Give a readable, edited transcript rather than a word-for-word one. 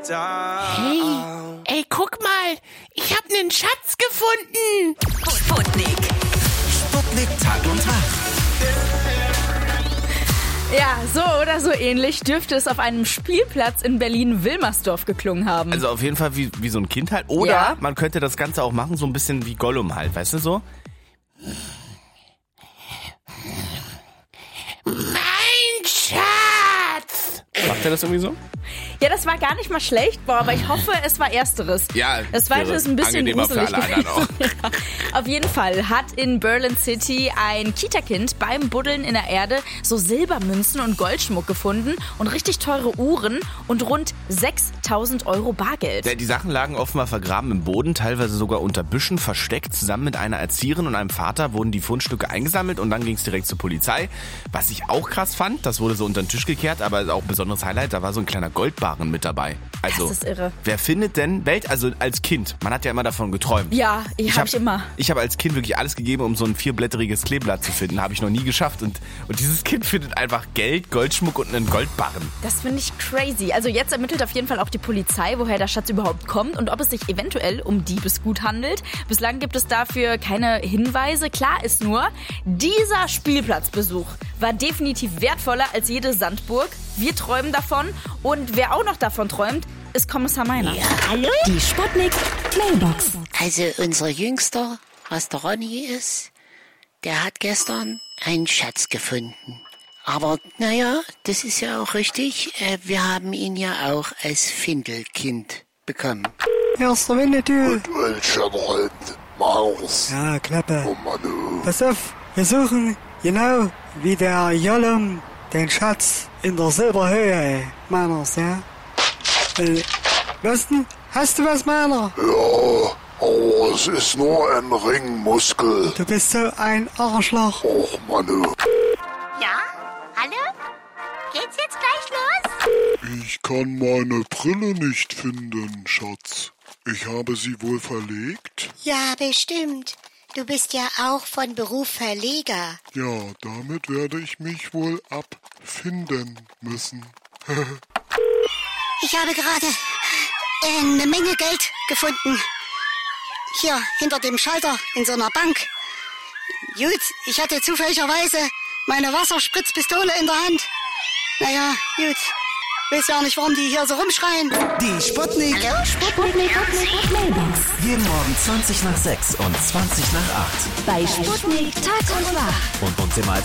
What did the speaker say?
Ey, guck mal, ich hab nen Schatz gefunden. Sputnik. Sputnik Tag und Tag. Ja, so oder so ähnlich dürfte es auf einem Spielplatz in Berlin-Wilmersdorf geklungen haben. Also auf jeden Fall wie so ein Kind halt. Oder Ja. man könnte das Ganze auch machen, so ein bisschen wie Gollum halt, weißt du so? Mein Schatz. Macht er das irgendwie so? Ja, das war gar nicht mal schlecht, aber ich hoffe, es war Ersteres. Ja, das Zweite ist ein bisschen angenehmer für gruselig alle anderen auch. gewesen. Ja. Auf jeden Fall hat in Berlin City ein Kita-Kind beim Buddeln in der Erde so Silbermünzen und Goldschmuck gefunden und richtig teure Uhren und rund 6.000 € Bargeld. Die Sachen lagen offenbar vergraben im Boden, teilweise sogar unter Büschen versteckt. Zusammen mit einer Erzieherin und einem Vater wurden die Fundstücke eingesammelt und dann ging es direkt zur Polizei. Was ich auch krass fand, das wurde so unter den Tisch gekehrt, aber auch ein besonderes Highlight, da war so ein kleiner Goldbarren mit dabei. Also, Das ist irre. Wer findet denn also als Kind, man hat ja immer davon geträumt. Ja, hab ich immer. Ich habe als Kind wirklich alles gegeben, um so ein 4-blätteriges Kleeblatt zu finden. Habe ich noch nie geschafft. Und dieses Kind findet einfach Geld, Goldschmuck und einen Goldbarren. Das finde ich crazy. Also jetzt ermittelt auf jeden Fall auch die Polizei, woher der Schatz überhaupt kommt und ob es sich eventuell um Diebesgut handelt. Bislang gibt es dafür keine Hinweise. Klar ist nur, dieser Spielplatzbesuch war definitiv wertvoller als jede Sandburg. Wir träumen davon und wer auch noch davon träumt, ist Kommissar Meiner. Ja, hallo? Die Sputnik Mailbox. Also unser Jüngster, was der Ronny ist, der hat gestern einen Schatz gefunden. Aber naja, das ist ja auch richtig. Wir haben ihn ja auch als Findelkind bekommen. Erster Winnetou. Welcher Maus. Ja, Klappe. Oh Mann. Pass auf, wir suchen genau wie der Jollum den Schatz in der Silberhöhe Meiners, ja? Was denn? Hast du was, Meiner? Ja, aber es ist nur ein Ringmuskel. Du bist so ein Arschloch. Och Mann. Ja? Hallo? Geht's jetzt gleich los? Ich kann meine Brille nicht finden, Schatz. Ich habe sie wohl verlegt? Ja, bestimmt. Du bist ja auch von Beruf Verleger. Ja, damit werde ich mich wohl abfinden müssen. Ich habe gerade eine Menge Geld gefunden. Hier, hinter dem Schalter in so einer Bank. Gut, ich hatte zufälligerweise meine Wasserspritzpistole in der Hand. Naja, gut. Weiß ja nicht, warum die hier so rumschreien. Die Sputnik. Hallo? Sputnik Mailbox. Jeden Morgen 20 nach 6 und 20 nach 8. Bei Sputnik Tag und Wach. Und uns immer als